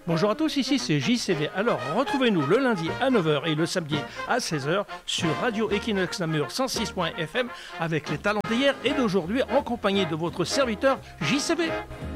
Bonjour à tous, ici c'est JCV. Alors retrouvez-nous le lundi à 9h et le samedi à 16h sur Radio Equinox Namur 106.fm avec les talents d'hier et d'aujourd'hui en compagnie de votre serviteur JCV.